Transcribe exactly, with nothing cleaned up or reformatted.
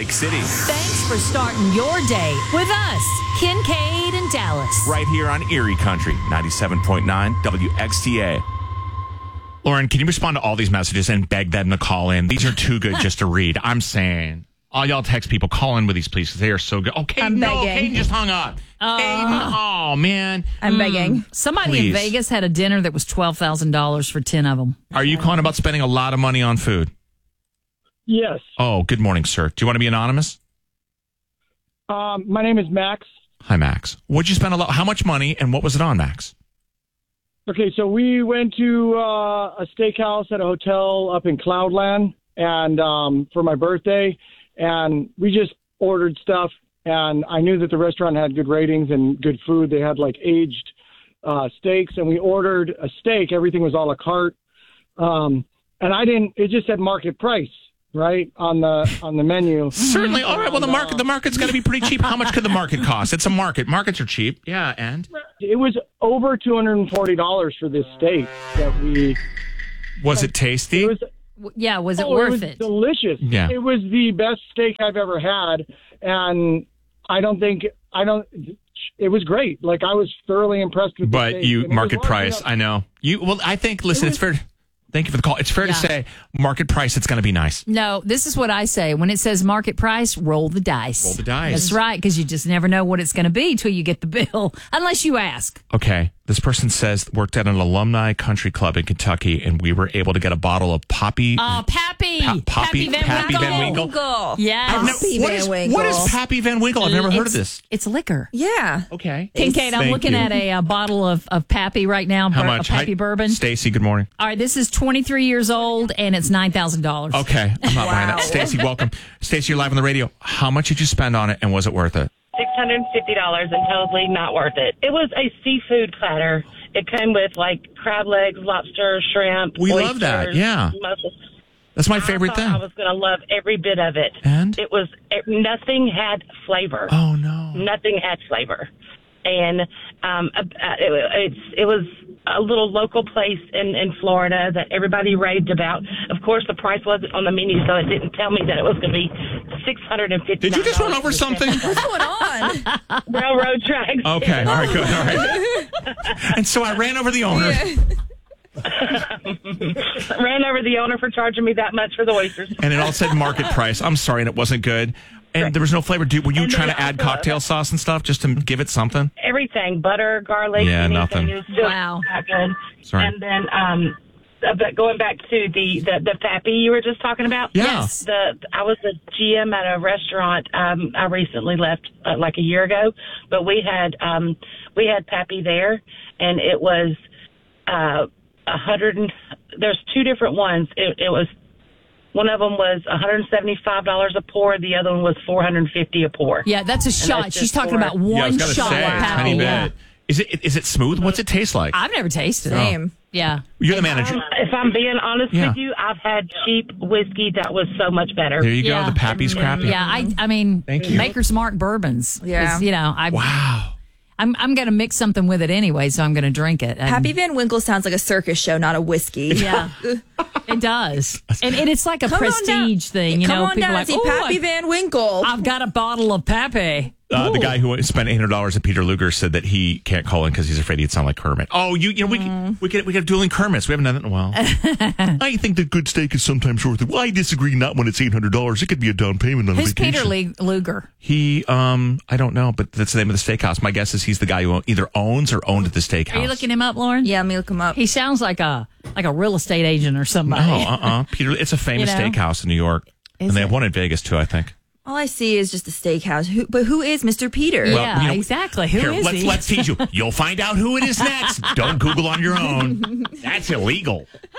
Lake City. Thanks for starting your day with us, Kincaid and Dallas. Right here on Erie Country, ninety-seven point nine W X T A. Lauren, can you respond to all these messages and beg them to call in? These are too good just to read. I'm saying. All y'all text people, call in with these, please, because they are so good. Okay, I'm no, begging. Katie just hung up. Uh, Katie, oh, man. I'm begging. Somebody Please. in Vegas had a dinner that was twelve thousand dollars for ten of them. Are you calling about spending a lot of money on food? Yes. Oh, good morning, sir. Do you want to be anonymous? Um, my name is Max. Hi, Max. What'd you spend a lot? How much money, and what was it on, Max? Okay, so we went to uh, a steakhouse at a hotel up in Cloudland, and um, for my birthday, and we just ordered stuff. And I knew that the restaurant had good ratings and good food. They had like aged uh, steaks, and we ordered a steak. Everything was a la carte, um, and I didn't. It just said market price. Right on the on the menu. Certainly. All right. Well, the market the market's got to be pretty cheap. How much could the market cost? It's a market. Markets are cheap. Yeah, and It was over two hundred and forty dollars for this steak that we. was it tasty? It was. W- Yeah, was it oh, worth it? Was it? delicious. Yeah. It was the best steak I've ever had, and I don't think I don't. It was great. Like I was thoroughly impressed with. the But steak, you and it was market large price. enough- I know you. Well, I think. Listen, it's fair. Thank you for the call. It's fair Yeah. to say market price. It's going to be nice. No, this is what I say. When it says market price, roll the dice. Roll the dice. That's right, because you just never know what it's going to be till you get the bill, unless you ask. Okay. This person says worked at an alumni country club in Kentucky, and we were able to get a bottle of Poppy. Oh, Pappy. Pa- Poppy- Van Pappy Winkle. Van Winkle. Yes. I've never- Pappy what Van is- Winkle. what is Pappy Van Winkle? I've never heard of It's- this. It's liquor. Yeah. Okay. Kincaid, I'm Thank looking you. at a, uh bottle of, of Pappy right now. How bur- much? A Pappy Hi, bourbon. Stacy, good morning. All right, this is twenty-three years old, and it's nine thousand dollars. Okay. I'm not buying Wow. that. Stacy, welcome. Stacy, you're live on the radio. How much did you spend on it, and was it worth it? six hundred fifty dollars and totally not worth it. It was a seafood platter. It came with like crab legs, lobster, shrimp. We oysters, love that, yeah. mussels. That's my favorite I thing. thought I was going to love every bit of it. And? It was, it, nothing had flavor. Oh, no. Nothing had flavor. And um, uh, it, it's, it was a little local place in, in Florida that everybody raved about. Of course, the price wasn't on the menu, so it didn't tell me that it was going to be six hundred fifty dollars. Did you just run over something? What's going on? Railroad tracks. Okay. All right, good. All right. And so I ran over the owner. Ran over the owner for charging me that much for the oysters. And it all said market price. I'm sorry, and it wasn't good. And there was no flavor. Dude, were you And trying then to add also- cocktail sauce and stuff just to give it something? Everything, butter, garlic, Yeah, anything. nothing. It was just Wow. not good. Sorry. And then, um, uh, but going back to the, the, the Pappy you were just talking about. Yeah. Yes. The I was a G M at a restaurant. Um, I recently left uh, like a year ago, but we had um, we had Pappy there, and it was uh, a hundred. And, there's two different ones. It, it was one of them was one hundred seventy-five dollars a pour. The other one was four hundred fifty dollars a pour. Yeah, that's a shot. that's She's just talking for- about one yeah, I was gonna shot say, of Pappy. tiny Yeah. bit. Is it is it smooth? What's it taste like? I've never tasted it. Same. Yeah. You're the manager. Um, if I'm being honest Yeah. with you, I've had cheap whiskey that was so much better. There you go. Yeah. The Pappy's crappy. Yeah, I I mean, Thank you. Maker's Mark bourbons. 'Cause, Yeah. You know, I, Wow. I'm I'm going to mix something with it anyway, so I'm going to drink it. And- Pappy Van Winkle sounds like a circus show, not a whiskey. Yeah, it does. And, and it's like a Come on down. prestige thing. You Come know, on people down are and like, see "Ooh, Pappy I- Van Winkle. I've got a bottle of Pappy. Uh, the Ooh. guy who spent eight hundred dollars at Peter Luger said that he can't call in because he's afraid he'd sound like Kermit. Oh, you, you know, we Mm. we could we could dueling Kermits. We haven't done that in a while. I think that good steak is sometimes worth it. Well, I disagree. Not when it's eight hundred dollars. It could be a down payment on a Who's vacation. Peter Lee- Luger? He, um, I don't know, but that's the name of the steakhouse. My guess is he's the guy who either owns or owned the steakhouse. Are you looking him up, Lauren? Yeah, let me look him up. He sounds like a like a real estate agent or somebody. No, uh-uh. Peter, it's a famous You know? steakhouse in New York, Is and they it? have one in Vegas too, I think. All I see is just a steakhouse. Who, but who is Mister Peter? Yeah, Well, you know, exactly. Who Here, is let's he? let's teach you. You'll find out who it is next. Don't Google on your own. That's illegal.